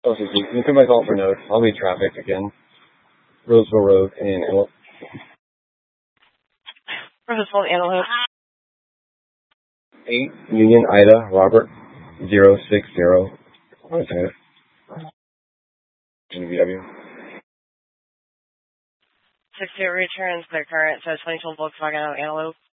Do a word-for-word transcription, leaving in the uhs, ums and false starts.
Oh, so you can come back all for note. I'll be traffic again. Roseville Road and Antelope. Roseville and Antelope. eight Union Ida Robert zero six zero. Okay. G V W. six zero returns clear current, so twenty-two Volkswagen out of Antelope.